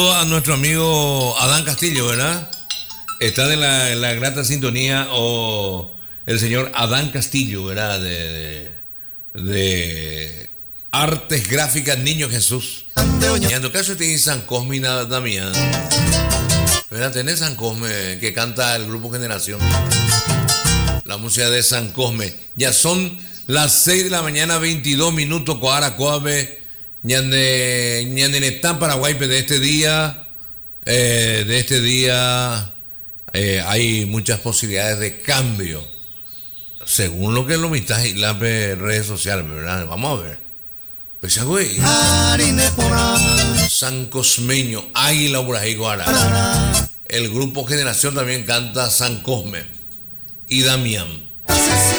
A nuestro amigo Adán Castillo, ¿verdad? Está en la grata sintonía o el señor Adán Castillo, ¿verdad? De Artes Gráficas Niño Jesús. Y en tu caso te dice San Cosme y Damián. ¿Verdad? Tenés San Cosme que canta el grupo Generación. La música de San Cosme. Ya son las 6 de la mañana, 22 minutos. Coara, Coabe. Ñandenetán, Paraguay, de este día. Hay muchas posibilidades de cambio. Según lo que lo vistas en las redes sociales, ¿verdad? Vamos a ver. Pues, güey. San Cosmeño, Águila Burajico Ara. El grupo Generación también canta San Cosme y Damián.